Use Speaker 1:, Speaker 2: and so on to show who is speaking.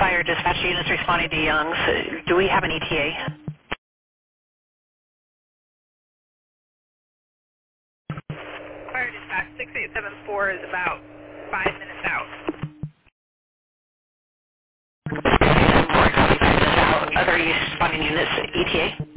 Speaker 1: fire dispatch units responding to Young's. Do we have an ETA?
Speaker 2: Fire dispatch 6874 is about 5 minutes out.
Speaker 1: Other responding units, ETA?